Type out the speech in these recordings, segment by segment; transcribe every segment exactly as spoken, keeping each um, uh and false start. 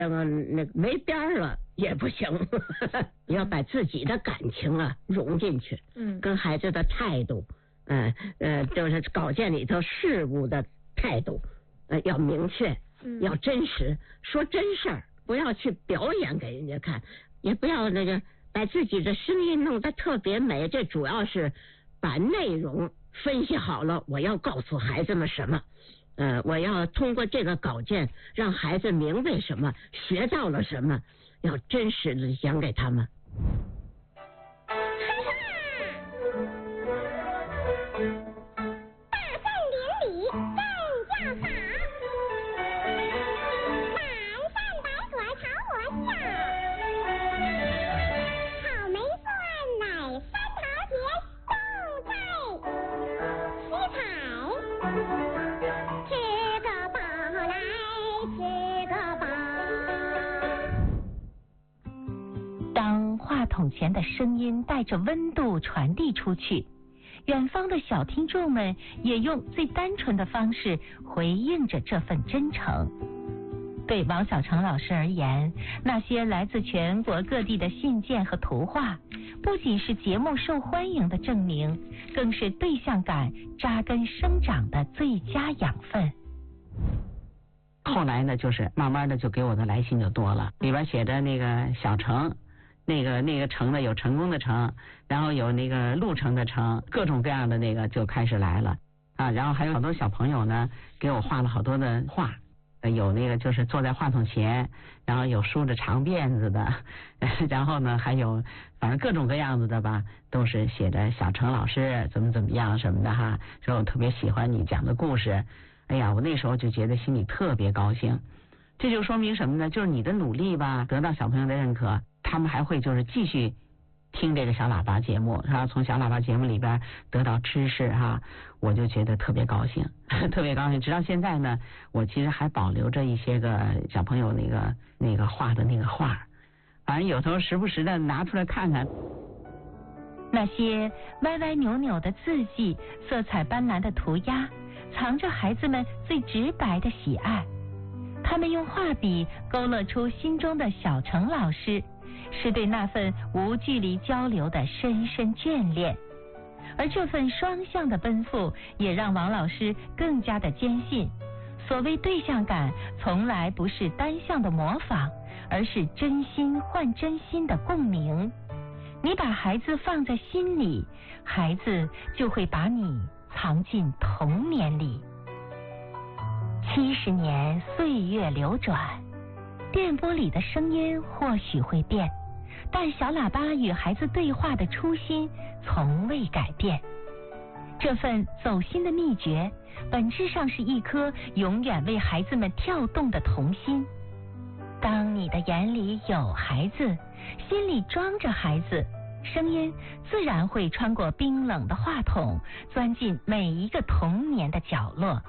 嗯，那个没边了也不行，你要把自己的感情啊融进去，嗯，跟孩子的态度，呃呃，就是稿件里头事物的态度，呃，要明确，嗯，要真实，说真事儿，不要去表演给人家看，也不要那个把自己的声音弄得特别美，这主要是把内容分析好了，我要告诉孩子们什么。呃，我要通过这个稿件让孩子明白什么，学到了什么，要真实的讲给他们。 大圣典礼正教法，满善百所朝我笑，草莓蒜乃山桃节，种在西采。 当话筒前的声音带着温度传递出去，远方的小听众们也用最单纯的方式回应着这份真诚。对王小成老师而言，那些来自全国各地的信件和图画，不仅是节目受欢迎的证明，更是对象感扎根生长的最佳养分。 后来呢，就是慢慢的就给我的来信就多了，里边写着那个小成，那个那个成呢有成功的成，然后有那个路程的程，各种各样的那个就开始来了啊。然后还有好多小朋友呢给我画了好多的画，有那个就是坐在话筒前，然后有梳着长辫子的，然后呢还有反正各种各样子的吧，都是写着小成老师怎么怎么样什么的哈，说我特别喜欢你讲的故事。哎呀，我那时候就觉得心里特别高兴。这就说明什么呢？就是你的努力吧，得到小朋友的认可，他们还会就是继续听这个小喇叭节目，然后从小喇叭节目里边得到知识哈，我就觉得特别高兴，特别高兴。直到现在呢，我其实还保留着一些个小朋友那个那个画的那个画，反正有时候时不时的拿出来看看。 那些歪歪扭扭的字迹，色彩斑斓的涂鸦，藏着孩子们最直白的喜爱。他们用画笔勾勒出心中的小成老师，是对那份无距离交流的深深眷恋。而这份双向的奔赴，也让王老师更加的坚信，所谓对象感从来不是单向的模仿，而是真心换真心的共鸣。你把孩子放在心里，孩子就会把你藏进童年里。七十年岁月流转，电波里的声音或许会变，但小喇叭与孩子对话的初心从未改变。这份走心的秘诀，本质上是一颗永远为孩子们跳动的童心。当你的眼里有孩子，心里装着孩子，声音自然会穿过冰冷的话筒，钻进每一个童年的角落。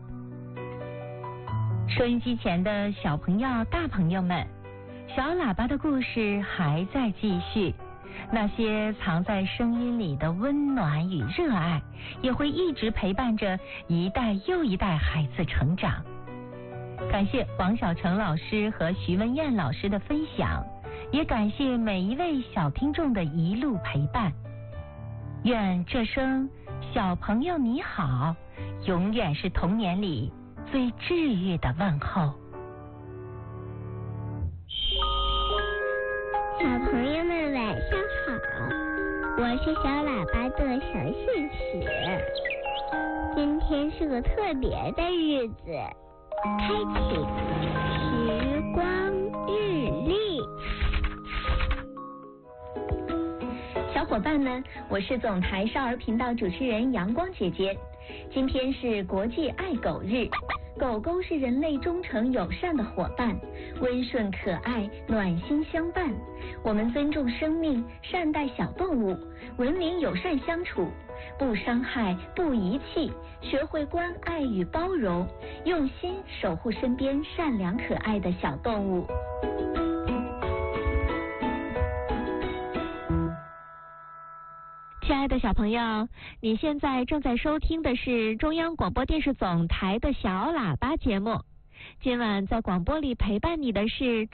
收音机前的小朋友、大朋友们，小喇叭的故事还在继续，那些藏在声音里的温暖与热爱，也会一直陪伴着一代又一代孩子成长。感谢王小成老师和徐文燕老师的分享，也感谢每一位小听众的一路陪伴。愿这声小朋友你好，永远是童年里最治愈的问候。 小朋友们晚上好，我是小喇叭的小信使。今天是个特别的日子，开启时光日历。 小伙伴们，我是总台少儿频道主持人阳光姐姐。今天是国际爱狗日，狗狗是人类忠诚友善的伙伴，温顺可爱，暖心相伴。我们尊重生命，善待小动物，文明友善相处，不伤害，不遗弃，学会关爱与包容，用心守护身边善良可爱的小动物。 亲爱的小朋友，你现在正在收听的是中央广播电视总台的小喇叭节目。 今晚在广播里陪伴你的是